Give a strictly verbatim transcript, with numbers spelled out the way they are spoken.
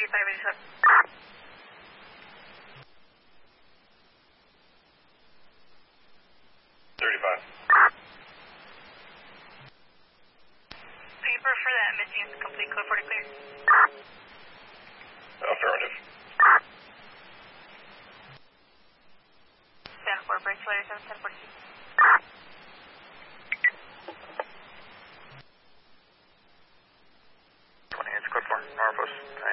thirty-five eighty-seven. thirty-five. Paper for that missing is complete. Code forty clear. Affirmative. ten four, break layer seven ten forty-two. twenty-eight, code four, Northwest.